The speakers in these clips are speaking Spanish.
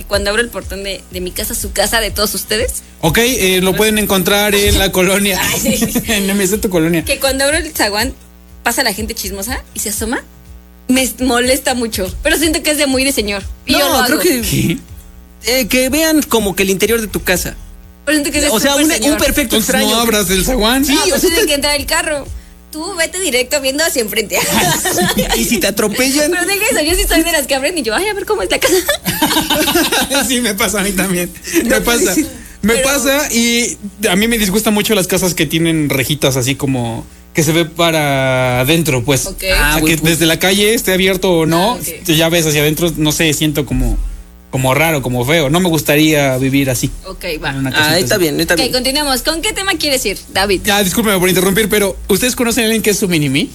cuando abro el portón de mi casa, su casa, de todos ustedes. Ok, lo pueden encontrar en la colonia. En tu colonia. Que cuando abro el zaguán, pasa la gente chismosa y se asoma. Me molesta mucho, pero siento que es de muy de señor. Y yo lo hago. Creo que que vean como que el interior de tu casa. Pero siento que es de O sea, un perfecto Entonces extraño. no abras el zaguán. Sí, o sea, tiene que entrar el carro. Tú vete directo viendo hacia enfrente. Y si te atropellan. Pero deja eso, yo sí soy de las que abren y yo, ay, a ver cómo es la casa. Sí, me pasa a mí también. Me pasa y a mí me disgustan mucho las casas que tienen rejitas así como que se ve para adentro, pues. Okay. O sea, que desde la calle esté abierto o no, ya ves hacia adentro, no sé, siento como raro, como feo. No me gustaría vivir así. Ok, va. Está bien, está bien. Ok, continuemos. ¿Con qué tema quieres ir, David? Ya, discúlpeme por interrumpir, pero ¿ustedes conocen a alguien que es su mini-me?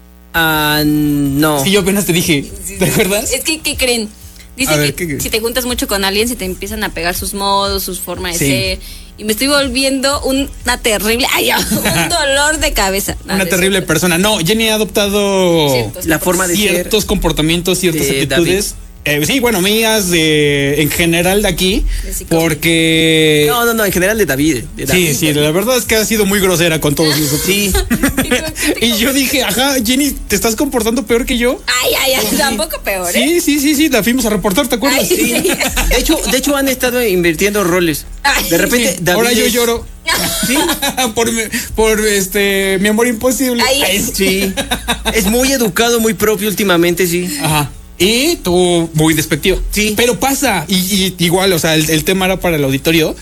No. Sí, yo apenas te dije, ¿te acuerdas? Es que, ¿qué creen? Dice que si te juntas mucho con alguien, se te empiezan a pegar sus modos, sus formas de ser. Y me estoy volviendo una terrible, un dolor de cabeza. Una terrible persona. No, Jenny ha adoptado la forma de ciertos comportamientos, ciertas actitudes. Sí, bueno, mías en general de aquí, porque... No, en general de David. Sí, la verdad es que ha sido muy grosera con todos nosotros. Sí. Y yo dije, ajá, Jenny, ¿te estás comportando peor que yo? Ay, tampoco peor, ¿eh? Sí, la fuimos a reportar, ¿te acuerdas? Sí. De hecho han estado invirtiendo roles. De repente, David ahora yo lloro. Sí. por mi amor imposible. Sí. Es muy educado, muy propio últimamente, sí. Ajá. Y tú muy despectivo. Sí. Pero pasa, y igual, o sea, el tema era para el auditorio.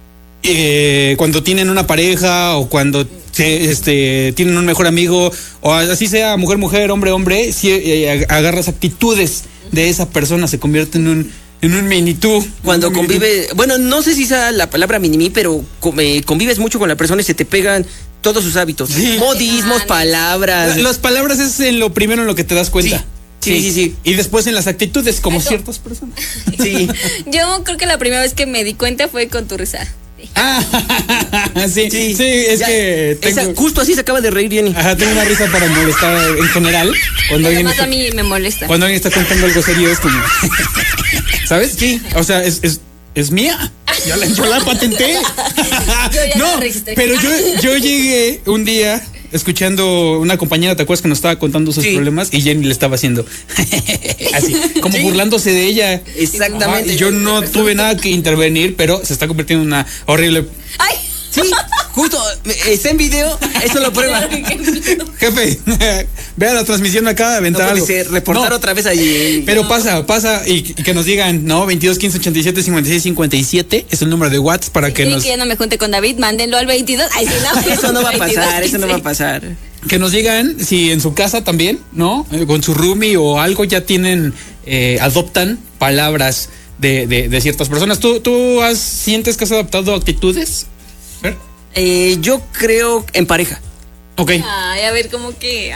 Cuando tienen una pareja o cuando tienen un mejor amigo, o así sea mujer, hombre, si agarras actitudes de esa persona, se convierte en un mini tú. Cuando convive, bueno, no sé si sea la palabra mini-mí, pero convives mucho con la persona y se te pegan todos sus hábitos. Sí. Modismos, palabras. Las palabras es lo primero en lo que te das cuenta. Sí. Y después en las actitudes, como ciertas personas. Sí. Yo creo que la primera vez que me di cuenta fue con tu risa. Sí, es ya, que justo así se acaba de reír Jenny. Ajá, tengo una risa para molestar en general. Cuando alguien Además a mí me molesta. Cuando alguien está contando algo serio es como... ¿Sabes? Sí. O sea, es mía. Yo la patenté. No, pero yo llegué un día escuchando una compañera, ¿te acuerdas que nos estaba contando sus problemas? Y Jenny le estaba haciendo así, como burlándose de ella. Exactamente. Y yo no tuve nada que intervenir, pero se está convirtiendo en una horrible... ¡Ay! Sí, justo, está en video, eso lo prueba. Jefe, vea la transmisión, acaba de aventar algo. Reportar otra vez allí. Pero pasa y que nos digan, ¿no? 22 15 87 56 57 es el número de WhatsApp para que nos... que ya no me junte con David, mándenlo al 22. Ay, sí, no. Eso no va a pasar. Que nos digan si en su casa también, ¿no? Con su roomie o algo ya tienen, adoptan palabras de ciertas personas. ¿Tú sientes que has adoptado actitudes? Yo creo en pareja. Ok. Ay, a ver, como que...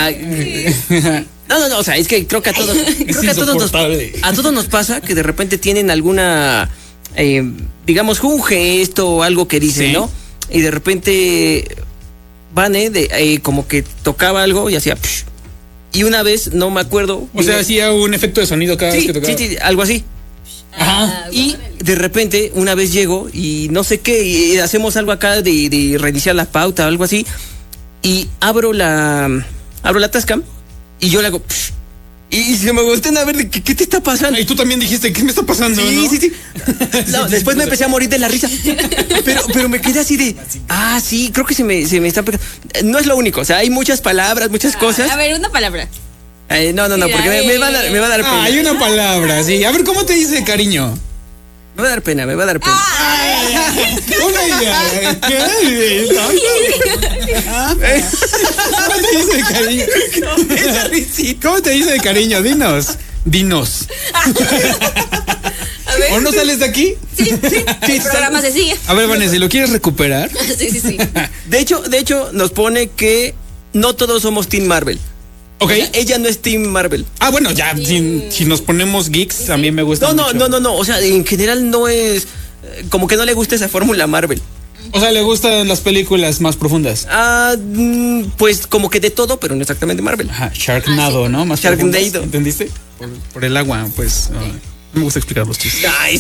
No, o sea, es que creo que a todos, a todos nos pasa que de repente tienen alguna, digamos, un gesto o algo que dicen, ¿no? Y de repente van, como que tocaba algo y hacía... Psh, y una vez, no me acuerdo... O sea, hacía un efecto de sonido cada vez que tocaba. Sí, algo así. Ajá. Y de repente una vez llego y no sé qué, y hacemos algo acá de reiniciar la pauta o algo así, y abro la Tascam y yo le hago psh, y se me voltean a ver ¿qué te está pasando? Y tú también dijiste, ¿qué me está pasando? Sí. No, después me empecé a morir de la risa. Pero me quedé así de, sí, creo que se me está pegando. No es lo único, o sea, hay muchas palabras, muchas cosas. A ver, una palabra. No, porque me va a dar pena. Hay una palabra, sí. A ver, ¿cómo te dice cariño? Me va a dar pena. Una idea. ¿Cómo te dice de cariño? ¿Cómo te dice de cariño? Dinos. A ver. ¿O no sales de aquí? Sí. El programa se sigue. A ver, Vanessa, ¿lo quieres recuperar? Sí. De hecho, nos pone que no todos somos Team Marvel. Ok. O sea, ella no es Team Marvel. Bueno, ya, si nos ponemos geeks, también me gusta mucho. No. O sea, en general no es... Como que no le gusta esa fórmula Marvel. O sea, le gustan las películas más profundas. Pues como que de todo, pero no exactamente Marvel. Ajá, Sharknado, ¿no? Más Sharknado. profundas, ¿entendiste? Por el agua, pues... no me gusta explicar los chistes.